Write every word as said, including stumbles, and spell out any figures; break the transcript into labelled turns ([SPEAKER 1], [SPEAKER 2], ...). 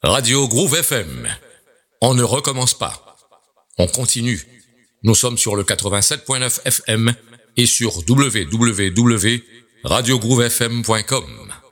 [SPEAKER 1] Radio Groove F M. On ne recommence pas. On continue. Nous sommes sur le quatre-vingt-sept point neuf F M et sur w w w point radio groove f m point com.